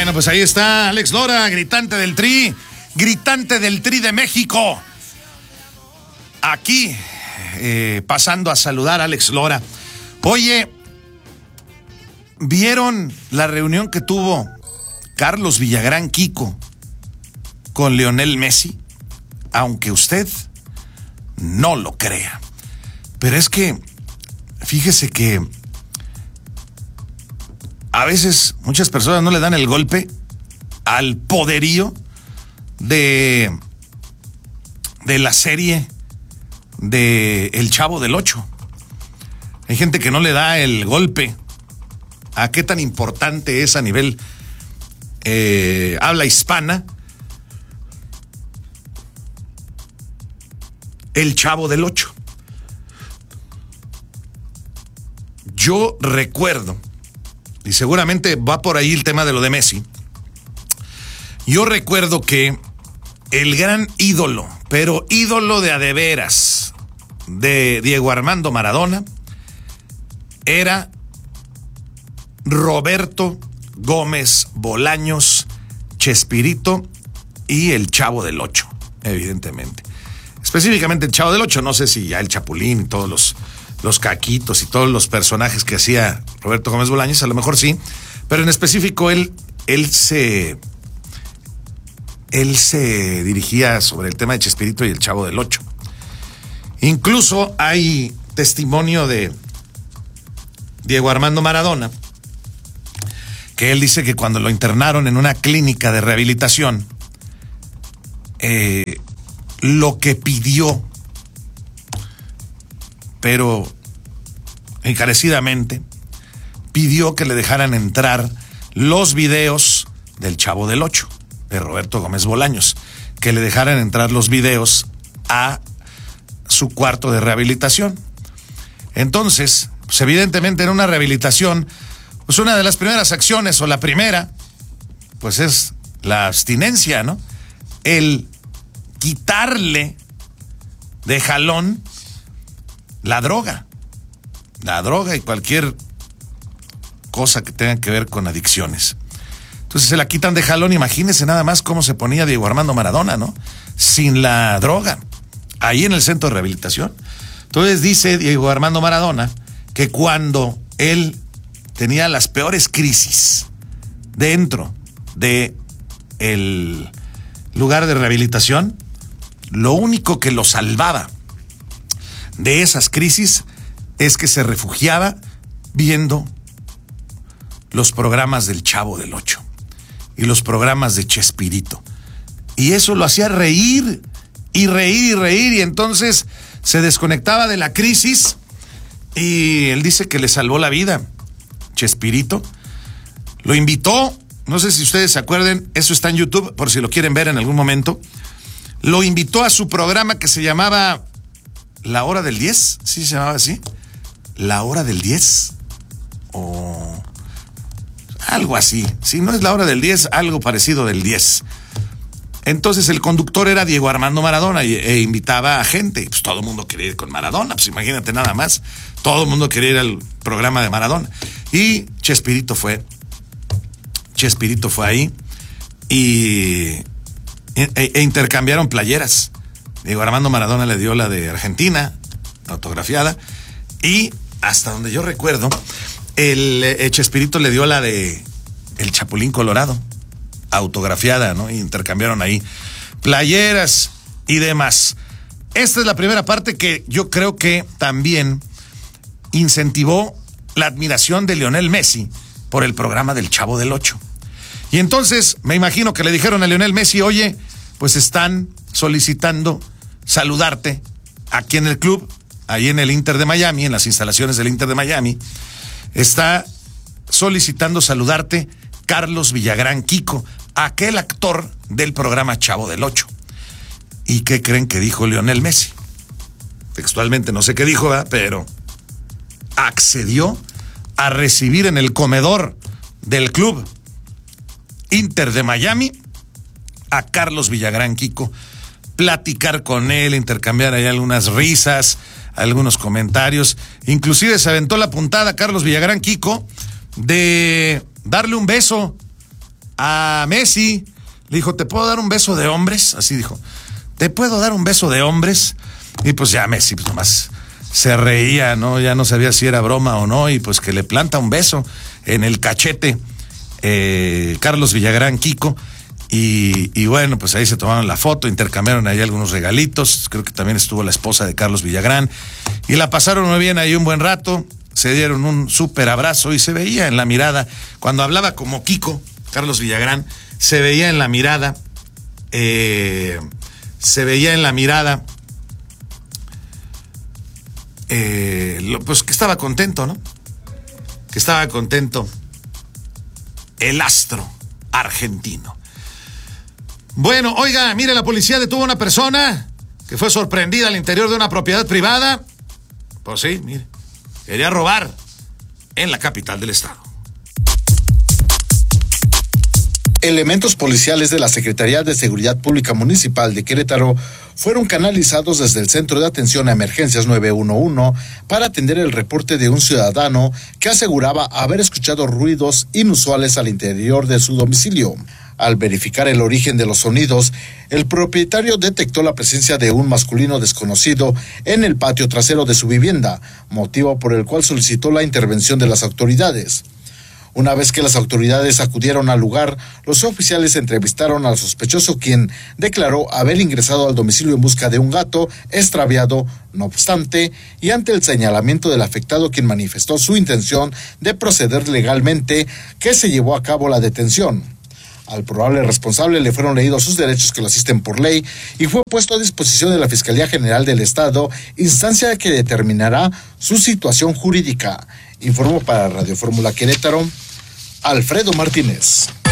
Bueno, pues ahí está Alex Lora, gritante del Tri de México. Aquí, pasando a saludar a Alex Lora. Oye, ¿vieron la reunión que tuvo Carlos Villagrán Kiko con Lionel Messi? Aunque usted no lo crea. Pero es que, fíjese que a veces muchas personas no le dan el golpe al poderío de la serie de El Chavo del Ocho. Hay gente que no le da el golpe a qué tan importante es a nivel habla hispana El Chavo del Ocho. Yo recuerdo, y seguramente va por ahí el tema de lo de Messi, yo recuerdo que el gran ídolo, pero ídolo de a de veras, de Diego Armando Maradona, era Roberto Gómez Bolaños, Chespirito y el Chavo del Ocho, evidentemente. Específicamente el Chavo del Ocho, no sé si ya el Chapulín y todos los Caquitos y todos los personajes que hacía Roberto Gómez Bolaños, a lo mejor sí, pero en específico él se dirigía sobre el tema de Chespirito y el Chavo del Ocho. Incluso hay testimonio de Diego Armando Maradona, que él dice que cuando lo internaron en una clínica de rehabilitación, lo que pidió, pero encarecidamente, pidió que le dejaran entrar los videos del Chavo del Ocho, de Roberto Gómez Bolaños, que le dejaran entrar los videos a su cuarto de rehabilitación. Entonces, pues evidentemente en una rehabilitación, pues una de las primeras acciones, o la primera, pues es la abstinencia, ¿no? El quitarle de jalón la droga y cualquier cosa que tenga que ver con adicciones. Entonces se la quitan de jalón. Imagínense nada más cómo se ponía Diego Armando Maradona, ¿no? Sin la droga, ahí en el centro de rehabilitación. Entonces dice Diego Armando Maradona que cuando él tenía las peores crisis dentro de el lugar de rehabilitación, lo único que lo salvaba de esas crisis es que se refugiaba viendo los programas del Chavo del Ocho y los programas de Chespirito. Y eso lo hacía reír y entonces se desconectaba de la crisis y él dice que le salvó la vida. Chespirito lo invitó, no sé si ustedes se acuerden, eso está en YouTube por si lo quieren ver en algún momento. Lo invitó a su programa que se llamaba La Hora del 10, ¿sí se llamaba así? La Hora del 10 o algo así. Si no es La Hora del 10, algo parecido del 10. Entonces el conductor era Diego Armando Maradona e invitaba a gente. Pues todo el mundo quería ir con Maradona, pues imagínate nada más. Todo el mundo quería ir al programa de Maradona. Y Chespirito fue ahí e intercambiaron playeras. Diego Armando Maradona le dio la de Argentina, autografiada, y hasta donde yo recuerdo, el Chespirito le dio la de El Chapulín Colorado, autografiada, ¿no? Y intercambiaron ahí playeras y demás. Esta es la primera parte que yo creo que también incentivó la admiración de Lionel Messi por el programa del Chavo del Ocho. Y entonces me imagino que le dijeron a Lionel Messi, oye, pues están solicitando saludarte aquí en el club, ahí en el Inter de Miami, en las instalaciones del Inter de Miami. Está solicitando saludarte Carlos Villagrán Kiko, aquel actor del programa Chavo del Ocho. ¿Y qué creen que dijo Lionel Messi? Textualmente no sé qué dijo, ¿verdad? Pero accedió a recibir en el comedor del club Inter de Miami a Carlos Villagrán Kiko, platicar con él, intercambiar ahí algunas risas, algunos comentarios. Inclusive se aventó la puntada a Carlos Villagrán Kiko de darle un beso a Messi, le dijo, ¿te puedo dar un beso de hombres? Así dijo, ¿te puedo dar un beso de hombres? Y pues ya Messi pues nomás se reía, ¿no? Ya no sabía si era broma o no, y pues que le planta un beso en el cachete Carlos Villagrán, Kiko, y bueno, pues ahí se tomaron la foto, intercambiaron ahí algunos regalitos, creo que también estuvo la esposa de Carlos Villagrán, y la pasaron muy bien ahí un buen rato, se dieron un súper abrazo y se veía en la mirada, cuando hablaba como Kiko, Carlos Villagrán, se veía en la mirada, pues que estaba contento, ¿no? Que estaba contento el astro argentino. Bueno, oiga, mire, la policía detuvo a una persona que fue sorprendida al interior de una propiedad privada. Pues sí, mire, quería robar en la capital del estado. Elementos policiales de la Secretaría de Seguridad Pública Municipal de Querétaro fueron canalizados desde el Centro de Atención a Emergencias 911 para atender el reporte de un ciudadano que aseguraba haber escuchado ruidos inusuales al interior de su domicilio. Al verificar el origen de los sonidos, el propietario detectó la presencia de un masculino desconocido en el patio trasero de su vivienda, motivo por el cual solicitó la intervención de las autoridades. Una vez que las autoridades acudieron al lugar, los oficiales entrevistaron al sospechoso, quien declaró haber ingresado al domicilio en busca de un gato extraviado. No obstante, y ante el señalamiento del afectado, quien manifestó su intención de proceder legalmente, que se llevó a cabo la detención. Al probable responsable le fueron leídos sus derechos que lo asisten por ley y fue puesto a disposición de la Fiscalía General del Estado, instancia que determinará su situación jurídica. Informó para Radio Fórmula Querétaro, Alfredo Martínez.